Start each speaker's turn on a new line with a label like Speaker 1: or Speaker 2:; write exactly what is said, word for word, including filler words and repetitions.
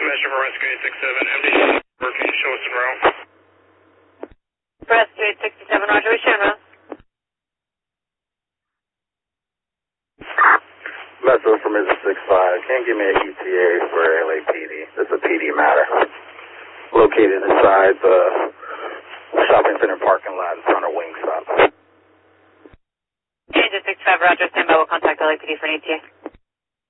Speaker 1: Submission for Rescue eight six seven. M D work, can you show us in row?
Speaker 2: Rescue eight six seven, roger, we show in row.
Speaker 3: Metro from Mission six five. Can you give me an E T A for L A P D? This is a P D matter. Located inside the shopping center parking lot in front of Wingstop.
Speaker 2: Agent six five, roger, stand by, we'll contact L A P D for an E T A.